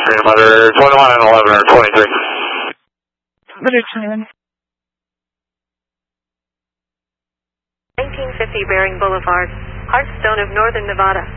Freedom under 21 and 11 or 23. Under 21. 1950 Bering Boulevard, Hearthstone of Northern Nevada.